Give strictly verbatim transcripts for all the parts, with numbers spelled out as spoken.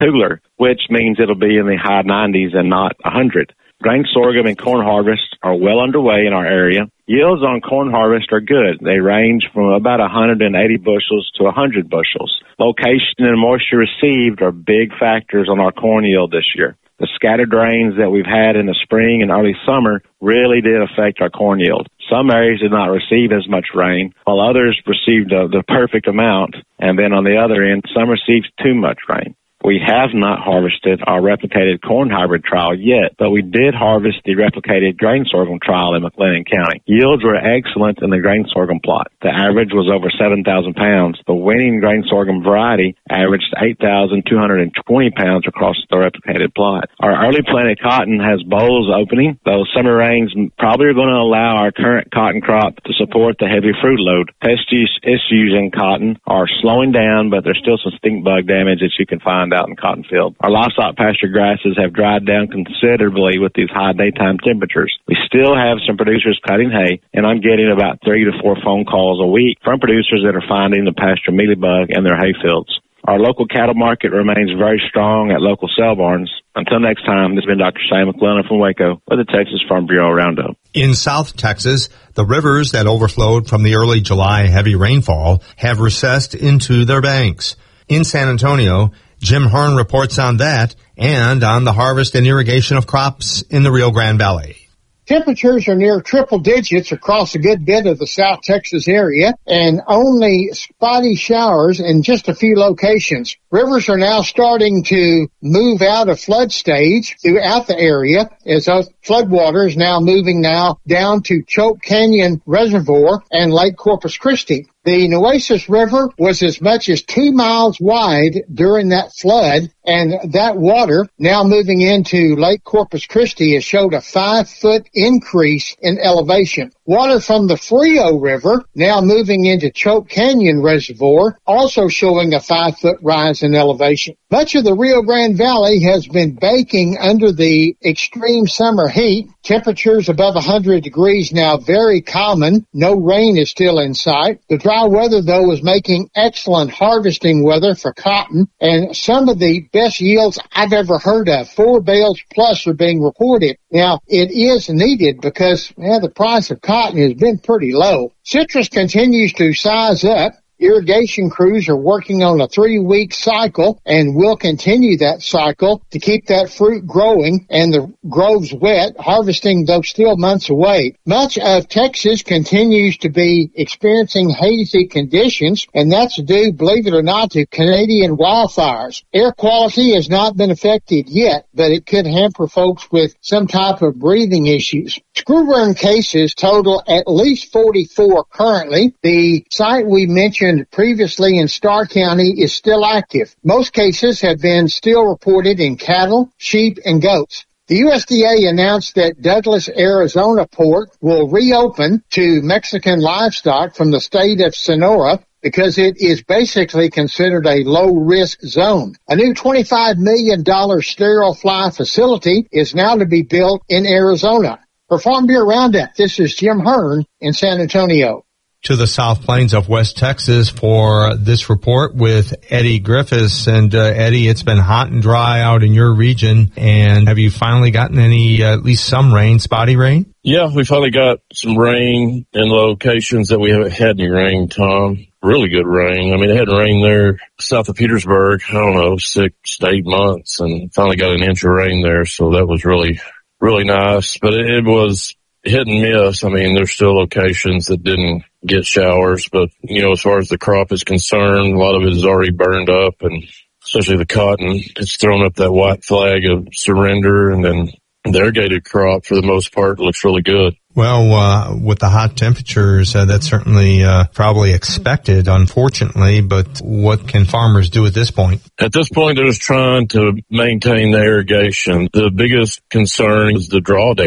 cooler, which means it'll be in the high nineties and not one hundred. Grain sorghum and corn harvest are well underway in our area. Yields on corn harvest are good. They range from about one hundred eighty bushels to one hundred bushels. Location and moisture received are big factors on our corn yield this year. The scattered rains that we've had in the spring and early summer really did affect our corn yield. Some areas did not receive as much rain, while others received uh, the perfect amount. And then on the other end, some received too much rain. We have not harvested our replicated corn hybrid trial yet, but we did harvest the replicated grain sorghum trial in McLennan County. Yields were excellent in the grain sorghum plot. The average was over seven thousand pounds. The winning grain sorghum variety averaged eight thousand two hundred twenty pounds across the replicated plot. Our early planted cotton has bolls opening. Those summer rains probably are going to allow our current cotton crop to support the heavy fruit load. Pest issues in cotton are slowing down, but there's still some stink bug damage that you can find out in cotton field. Our livestock pasture grasses have dried down considerably with these high daytime temperatures. We still have some producers cutting hay, and I'm getting about three to four phone calls a week from producers that are finding the pasture mealybug in their hay fields. Our local cattle market remains very strong at local sale barns. Until next time, this has been Doctor Shane McLennan from Waco with the Texas Farm Bureau Roundup. In South Texas, the rivers that overflowed from the early July heavy rainfall have recessed into their banks. In San Antonio, Jim Hearn reports on that and on the harvest and irrigation of crops in the Rio Grande Valley. Temperatures are near triple digits across a good bit of the South Texas area, and only spotty showers in just a few locations. Rivers are now starting to move out of flood stage throughout the area, as those floodwater is now moving now down to Choke Canyon Reservoir and Lake Corpus Christi. The Nueces River was as much as two miles wide during that flood, and that water now moving into Lake Corpus Christi has showed a five-foot increase in elevation. Water from the Frio River now moving into Choke Canyon Reservoir, also showing a five-foot rise in elevation. Much of the Rio Grande Valley has been baking under the extreme summer heat. Temperatures above one hundred degrees now very common. No rain is still in sight. The dry weather, though, is making excellent harvesting weather for cotton, and some of the best yields I've ever heard of. Four bales plus are being reported. Now, it is needed because well, the price of cotton has been pretty low. Citrus continues to size up. Irrigation crews are working on a three-week cycle and will continue that cycle to keep that fruit growing and the groves wet, harvesting those still months away. Much of Texas continues to be experiencing hazy conditions, and that's due, believe it or not, to Canadian wildfires. Air quality has not been affected yet, but it could hamper folks with some type of breathing issues. Screw worm cases total at least forty-four currently. The site we mentioned previously in Starr County is still active. Most cases have been still reported in cattle, sheep, and goats. The U S D A announced that Douglas, Arizona port will reopen to Mexican livestock from the state of Sonora because it is basically considered a low-risk zone. A new twenty-five million dollars sterile fly facility is now to be built in Arizona. For Farm Bureau Roundup, this is Jim Hearn in San Antonio. To the South Plains of West Texas for this report with Eddie Griffiths. And uh, Eddie, it's been hot and dry out in your region. And have you finally gotten any, uh, at least some rain, spotty rain? Yeah, we finally got some rain in locations that we haven't had any rain, Tom. Really good rain. I mean, it hadn't rained there south of Petersburg, I don't know, six to eight months, and finally got an inch of rain there. So that was really, really nice. But it, it was hit and miss. I mean, there's still locations that didn't get showers, but, you know, as far as the crop is concerned, a lot of it is already burned up, and especially the cotton, it's thrown up that white flag of surrender, and then the irrigated crop, for the most part, looks really good. Well, uh, with the hot temperatures, uh, that's certainly uh, probably expected, unfortunately, but what can farmers do at this point? At this point, they're just trying to maintain the irrigation. The biggest concern is the drawdown.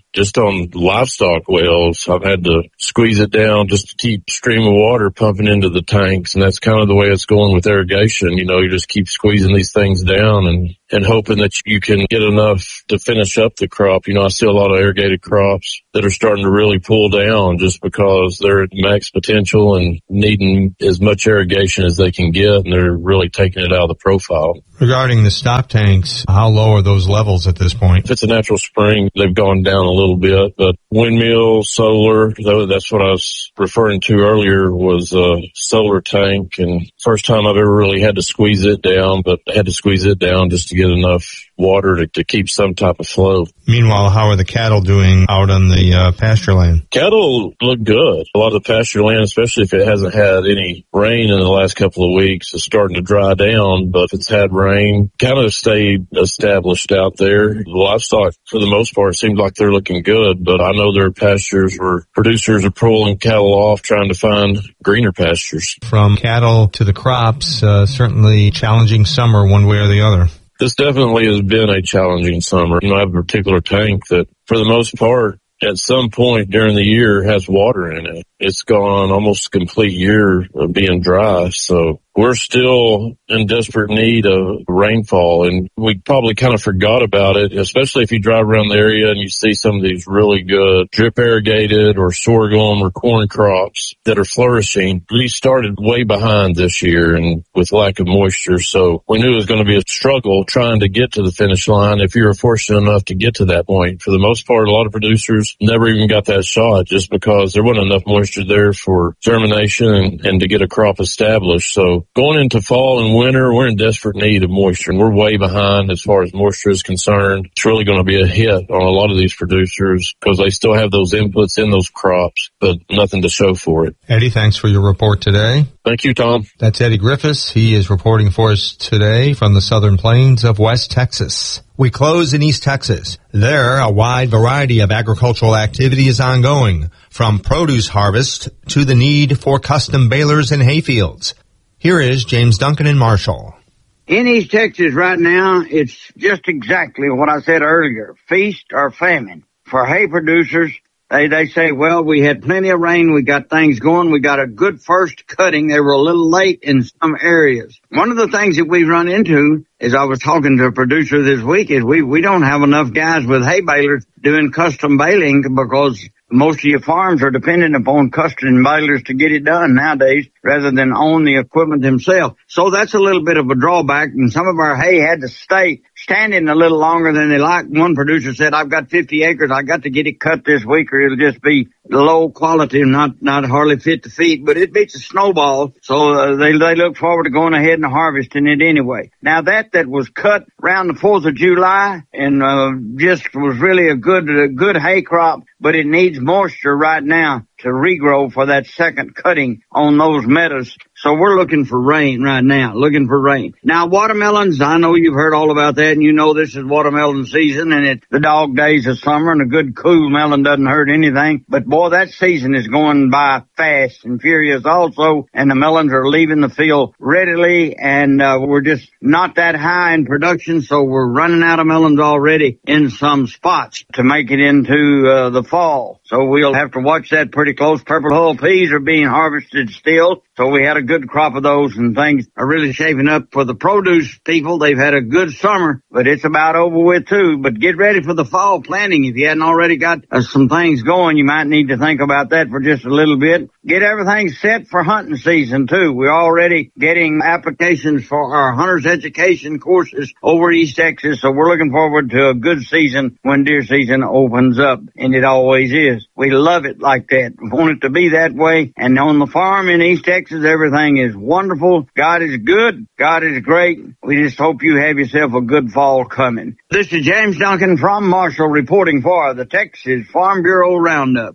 just on livestock wells, I've had to squeeze it down just to keep stream of water pumping into the tanks. And that's kind of the way it's going with irrigation. You know, you just keep squeezing these things down and, and hoping that you can get enough to finish up the crop. You know, I see a lot of irrigated crops that are starting to really pull down just because they're at max potential and needing as much irrigation as they can get, and they're really taking it out of the profile. Regarding the stock tanks, how low are those levels at this point? If it's a natural spring, they've gone down a little bit, but windmill, solar, that's what I was referring to earlier, was a solar tank. And first time I've ever really had to squeeze it down, but I had to squeeze it down just to get enough water to, to keep some type of flow. Meanwhile, how are the cattle doing out on the uh, pasture land? Cattle look good. A lot of the pasture land, especially if it hasn't had any rain in the last couple of weeks, is starting to dry down. But if it's had rain, kind of stayed established out there. The livestock, for the most part, seems like they're looking good. But I know there are pastures where producers are pulling cattle off, trying to find greener pastures. From cattle to the crops, uh, certainly challenging summer one way or the other. This definitely has been a challenging summer. You know, I have a particular tank that, for the most part, at some point during the year has water in it. It's gone almost a complete year of being dry. So we're still in desperate need of rainfall, and we probably kind of forgot about it, especially if you drive around the area and you see some of these really good drip irrigated or sorghum or corn crops that are flourishing. We started way behind this year and with lack of moisture. So we knew it was going to be a struggle trying to get to the finish line if you were fortunate enough to get to that point. For the most part, a lot of producers never even got that shot just because there wasn't enough moisture there for germination and, and to get a crop established. So going into fall and winter, we're in desperate need of moisture, and we're way behind as far as moisture is concerned. It's really going to be a hit on a lot of these producers because they still have those inputs in those crops, but nothing to show for it. Eddie, thanks for your report today. Thank you, Tom. That's Eddie Griffiths. He is reporting for us today from the southern plains of West Texas. We close in East Texas. There, a wide variety of agricultural activity is ongoing, from produce harvest to the need for custom balers and hayfields. Here is James Duncan in Marshall. In East Texas right now, it's just exactly what I said earlier, feast or famine. For hay producers, They they say, well, we had plenty of rain. We got things going. We got a good first cutting. They were a little late in some areas. One of the things that we run into, as I was talking to a producer this week, is we, we don't have enough guys with hay balers doing custom baling because most of your farms are dependent upon custom balers to get it done nowadays rather than own the equipment themselves. So that's a little bit of a drawback, and some of our hay had to stay standing a little longer than they like. One producer said, I've got fifty acres. I got to get it cut this week or it'll just be low quality and not, not hardly fit to feed, but it beats a snowball. So uh, they, they look forward to going ahead and harvesting it anyway. Now that, that was cut around the fourth of July and, uh, just was really a good, a good hay crop, but it needs moisture right now to regrow for that second cutting on those meadows. So we're looking for rain right now, looking for rain. Now, watermelons, I know you've heard all about that, and you know this is watermelon season, and it's the dog days of summer, and a good cool melon doesn't hurt anything. But, boy, that season is going by fast and furious also, and the melons are leaving the field readily, and uh, we're just not that high in production, so we're running out of melons already in some spots to make it into uh, the fall. So we'll have to watch that pretty close. Purple hull peas are being harvested still, so we had a good crop of those, and things are really shaping up for the produce people. They've had a good summer, but it's about over with too. But get ready for the fall planting. If you hadn't already got uh, some things going, you might need to think about that for just a little bit. Get everything set for hunting season too. We're already getting applications for our hunter's education courses over East Texas, so we're looking forward to a good season when deer season opens up, and it always is. We love it like that. We want it to be that way. And on the farm in East Texas, everything is wonderful. God is good. God is great. We just hope you have yourself a good fall coming. This is James Duncan from Marshall reporting for the Texas Farm Bureau Roundup.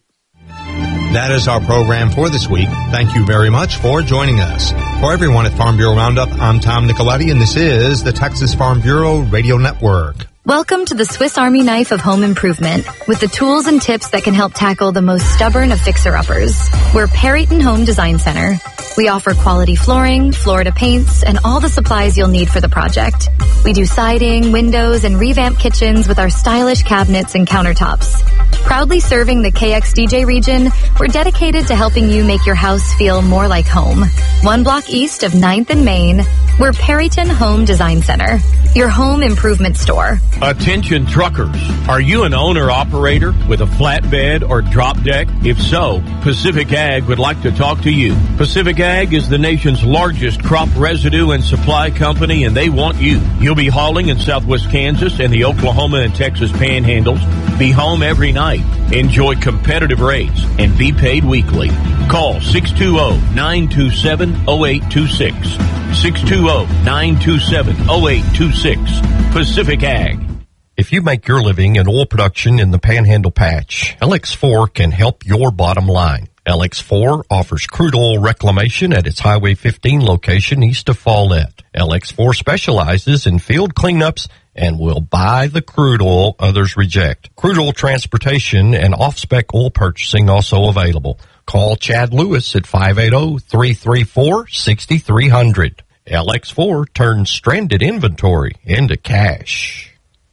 That is our program for this week. Thank you very much for joining us. For everyone at Farm Bureau Roundup, I'm Tom Nicoletti, and this is the Texas Farm Bureau Radio Network. Welcome to the Swiss Army knife of home improvement with the tools and tips that can help tackle the most stubborn of fixer-uppers. We're Perryton Home Design Center. We offer quality flooring, Florida paints, and all the supplies you'll need for the project. We do siding, windows, and revamp kitchens with our stylish cabinets and countertops. Proudly serving the K X D J region, we're dedicated to helping you make your house feel more like home. One block east of ninth and Main, we're Perryton Home Design Center, your home improvement store. Attention truckers. Are you an owner-operator with a flatbed or drop deck? If so, Pacific Ag would like to talk to you. Pacific Ag is the nation's largest crop residue and supply company, and they want you. You'll be hauling in southwest Kansas and the Oklahoma and Texas panhandles. Be home every night. Enjoy competitive rates and be paid weekly. Call six two zero, nine two seven, zero eight two six. six two zero, nine two seven, zero eight two six. Pacific Ag. If you make your living in oil production in the Panhandle Patch, L X four can help your bottom line. L X four offers crude oil reclamation at its Highway fifteen location east of Follette. L X four specializes in field cleanups and will buy the crude oil others reject. Crude oil transportation and off-spec oil purchasing also available. Call Chad Lewis at five eight zero, three three four, six three zero zero. L X four turns stranded inventory into cash.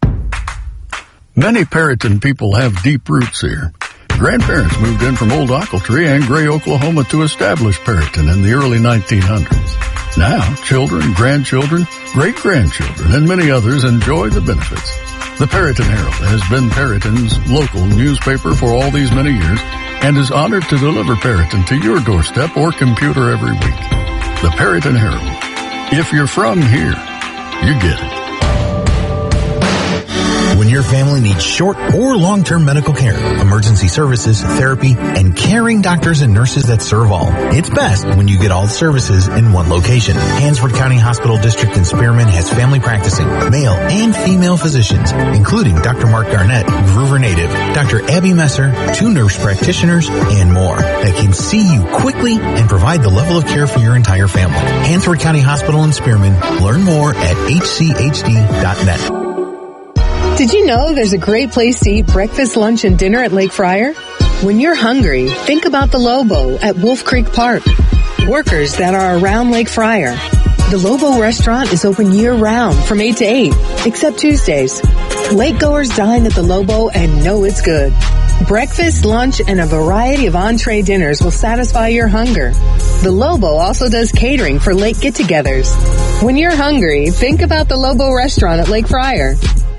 Many Perryton people have deep roots here. Grandparents moved in from Old Ochiltree and Gray, Oklahoma to establish Perryton in the early nineteen hundreds. Now, children, grandchildren, great-grandchildren, and many others enjoy the benefits. The Perryton Herald has been Perryton's local newspaper for all these many years and is honored to deliver Perryton to your doorstep or computer every week. The Perryton Herald. If you're from here, you get it. When your family needs short or long-term medical care, emergency services, therapy, and caring doctors and nurses that serve all, it's best when you get all the services in one location. Hansford County Hospital District in Spearman has family practicing, male and female physicians, including Doctor Mark Garnett, Groover native, Doctor Abby Messer, two nurse practitioners, and more that can see you quickly and provide the level of care for your entire family. Hansford County Hospital in Spearman. Learn more at h c h d dot net. Did you know there's a great place to eat breakfast, lunch, and dinner at Lake Fryer? When you're hungry, think about the Lobo at Wolf Creek Park. Workers that are around Lake Fryer. The Lobo restaurant is open year-round from eight to eight, except Tuesdays. Lakegoers dine at the Lobo and know it's good. Breakfast, lunch, and a variety of entree dinners will satisfy your hunger. The Lobo also does catering for lake get-togethers. When you're hungry, think about the Lobo restaurant at Lake Fryer.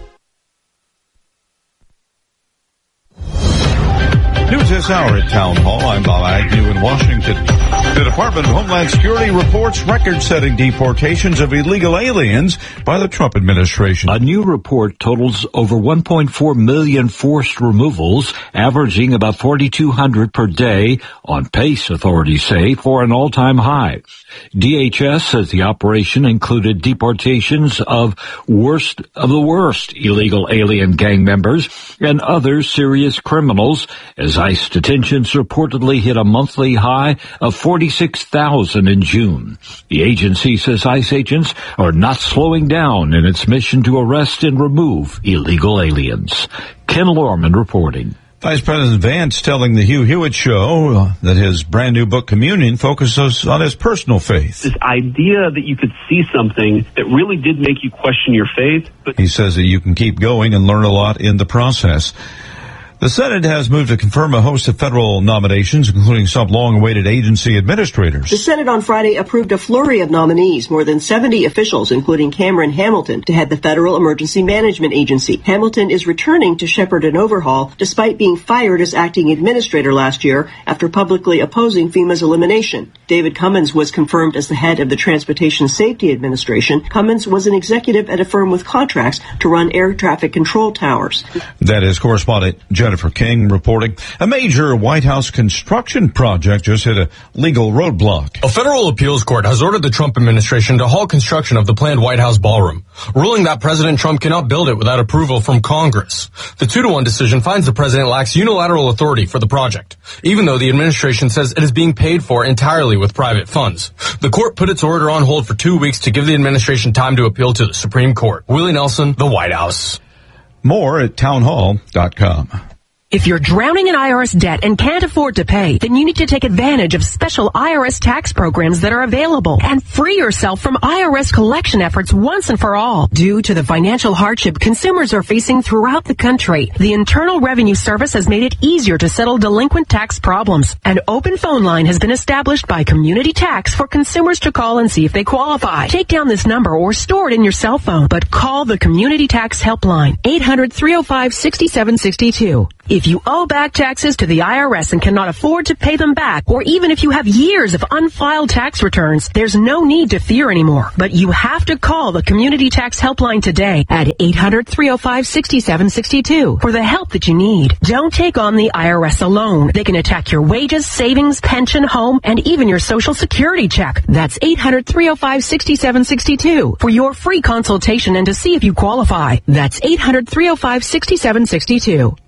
News this hour at Town Hall. I'm Bob Agnew in Washington. The Department of Homeland Security reports record-setting deportations of illegal aliens by the Trump administration. A new report totals over one point four million forced removals, averaging about forty-two hundred per day, on pace, authorities say, for an all-time high. D H S says the operation included deportations of worst of the worst illegal alien gang members and other serious criminals, as ICE detentions reportedly hit a monthly high of forty-six thousand in June. The agency says ICE agents are not slowing down in its mission to arrest and remove illegal aliens. Ken Lorman reporting. Vice President Vance telling the Hugh Hewitt Show that his brand new book, Communion, focuses on his personal faith. This idea that you could see something that really did make you question your faith. But he says that you can keep going and learn a lot in the process. The Senate has moved to confirm a host of federal nominations, including some long-awaited agency administrators. The Senate on Friday approved a flurry of nominees, more than seventy officials, including Cameron Hamilton, to head the Federal Emergency Management Agency. Hamilton is returning to shepherd an overhaul, despite being fired as acting administrator last year after publicly opposing FEMA's elimination. David Cummins was confirmed as the head of the Transportation Safety Administration. Cummins was an executive at a firm with contracts to run air traffic control towers. That is correspondent Jennifer Jennifer King reporting. A major White House construction project just hit a legal roadblock. A federal appeals court has ordered the Trump administration to halt construction of the planned White House ballroom, ruling that President Trump cannot build it without approval from Congress. The two to one decision finds the president lacks unilateral authority for the project, even though the administration says it is being paid for entirely with private funds. The court put its order on hold for two weeks to give the administration time to appeal to the Supreme Court. Willie Nelson, the White House. More at townhall dot com. If you're drowning in I R S debt and can't afford to pay, then you need to take advantage of special I R S tax programs that are available and free yourself from I R S collection efforts once and for all. Due to the financial hardship consumers are facing throughout the country, the Internal Revenue Service has made it easier to settle delinquent tax problems. An open phone line has been established by Community Tax for consumers to call and see if they qualify. Take down this number or store it in your cell phone, but call the Community Tax Helpline, eight hundred, three oh five, six seven six two. If you owe back taxes to the I R S and cannot afford to pay them back, or even if you have years of unfiled tax returns, there's no need to fear anymore. But you have to call the Community Tax Helpline today at eight hundred, three oh five, six seven six two for the help that you need. Don't take on the I R S alone. They can attack your wages, savings, pension, home, and even your Social Security check. That's eight hundred, three oh five, six seven six two for your free consultation and to see if you qualify. That's eight hundred, three oh five, six seven six two.